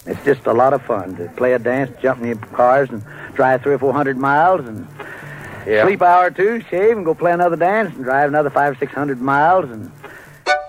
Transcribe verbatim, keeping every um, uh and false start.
It's just a lot of fun to play a dance, jump in your cars, and drive three or four hundred miles, and yeah. sleep an hour or two, shave, and go play another dance, and drive another five or six hundred miles, and